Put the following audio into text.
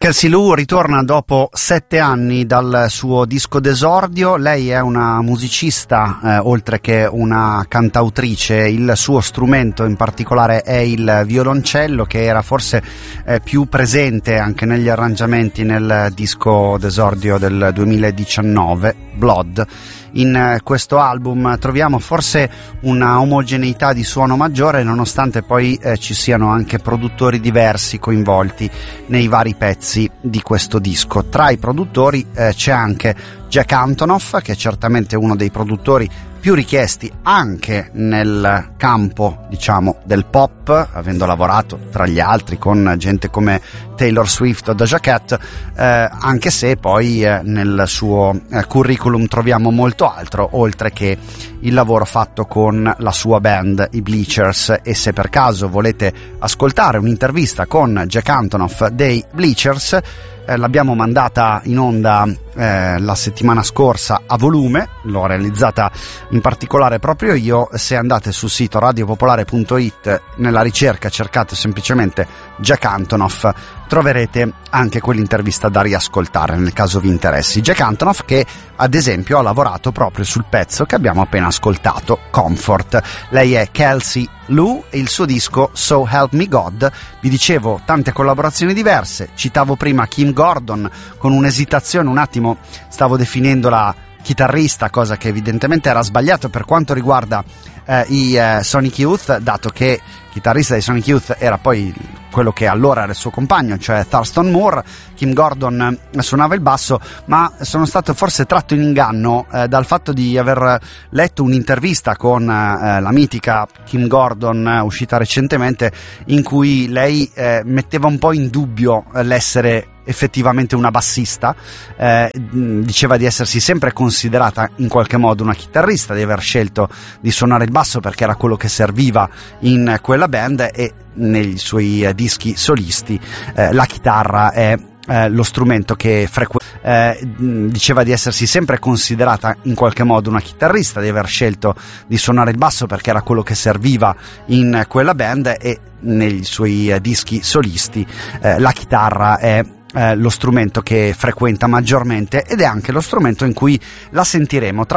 Kelsey Lu ritorna dopo 7 anni dal suo disco d'esordio. Lei è una musicista, oltre che una cantautrice. Il suo strumento in particolare è il violoncello, che era forse più presente anche negli arrangiamenti nel disco d'esordio del 2019, Blood. In questo album troviamo forse una omogeneità di suono maggiore, nonostante poi ci siano anche produttori diversi coinvolti nei vari pezzi di questo disco. Tra i produttori c'è anche Jack Antonoff, che è certamente uno dei produttori più richiesti anche nel campo, diciamo, del pop, avendo lavorato tra gli altri con gente come Taylor Swift o Doja Cat, anche se poi nel suo curriculum troviamo molto altro, oltre che il lavoro fatto con la sua band, i Bleachers. E se per caso volete ascoltare un'intervista con Jack Antonoff dei Bleachers, l'abbiamo mandata in onda la settimana scorsa a volume, l'ho realizzata in particolare proprio io. Se andate sul sito radiopopolare.it, nella ricerca cercate semplicemente Jack Antonoff, troverete anche quell'intervista da riascoltare nel caso vi interessi. Jack Antonoff, che ad esempio ha lavorato proprio sul pezzo che abbiamo appena ascoltato, Comfort. Lei è Kelsey Lu e il suo disco So Help Me God. Vi dicevo, tante collaborazioni diverse, citavo prima Kim Gordon con un'esitazione, un attimo stavo definendo la chitarrista, cosa che evidentemente era sbagliato per quanto riguarda i Sonic Youth, dato che il chitarrista dei Sonic Youth era poi quello che allora era il suo compagno, cioè Thurston Moore. Kim Gordon suonava il basso, ma sono stato forse tratto in inganno dal fatto di aver letto un'intervista con la mitica Kim Gordon uscita recentemente, in cui lei metteva un po' in dubbio l'essere effettivamente una bassista. Diceva di essersi sempre considerata in qualche modo una chitarrista, di aver scelto di suonare il basso perché era quello che serviva in quella band, e nei suoi dischi solisti la chitarra è lo strumento che diceva di essersi sempre considerata in qualche modo una chitarrista, di aver scelto di suonare il basso perché era quello che serviva in quella band, e nei suoi dischi solisti la chitarra è lo strumento che frequenta maggiormente, ed è anche lo strumento in cui la sentiremo tra